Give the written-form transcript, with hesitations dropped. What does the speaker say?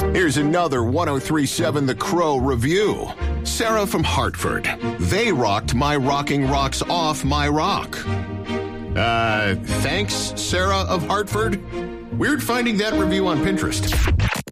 Here's another 103.7 The Crow review. Sarah from Hartford. They rocked my rocking rocks off my rock. Thanks, Sarah of Hartford. Weird finding that review on Pinterest.